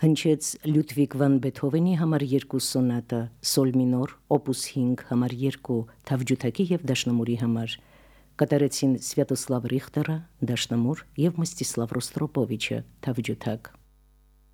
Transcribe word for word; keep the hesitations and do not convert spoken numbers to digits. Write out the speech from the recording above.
Հնչեց Լյուդվիգ վան Բեթհովենի համար երկու սոնատը, սոլ մինոր, օպուս հինգ համար երկու, թավջութակի և դաշնամուրի համար։ Կատարեցին Սվյատոսլավ Ռիխտերը, դաշնամուր և Մստիսլավ Ռոստրոպովիչը, թավջութակ։